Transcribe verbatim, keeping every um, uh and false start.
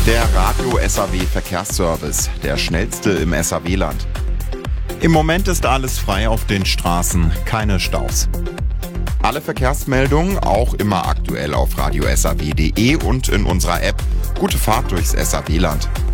Der Radio-S A W-Verkehrsservice, der schnellste im S A W-Land. Im Moment ist alles frei auf den Straßen, keine Staus. Alle Verkehrsmeldungen auch immer aktuell auf radio s a w punkt d e und in unserer App. Gute Fahrt durchs S A W-Land.